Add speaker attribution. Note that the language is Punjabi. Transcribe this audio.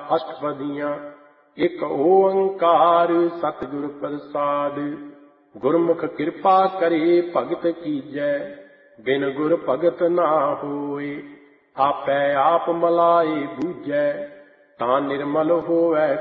Speaker 1: ਅਸ਼ਟਪਦੀਆਂ। ਇੱਕ ਓੰਕਾਰ ਸਤਿਗੁਰ ਪ੍ਰਸਾਦ। ਗੁਰਮੁਖ ਕਿਰਪਾ ਕਰੇ ਭਗਤ ਕੀਜੈ, ਬਿਨ ਗੁਰ ਭਗਤ ਨਾ ਹੋਏ। ਆਪੈ ਆਪ ਮਲਾਏ ਬੂਝੈ, ਤਾਂ ਨਿਰਮਲ ਹੋਵੈ